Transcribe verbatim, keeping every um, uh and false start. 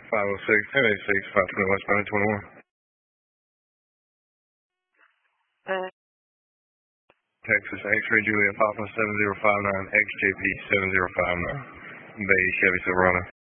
five oh six, ten eighty-six, five twenty westbound twenty-one. Uh, Texas, X-ray Juliet, Papa seven zero five nine, X J P seven zero five nine. Bay Chevy Silverado.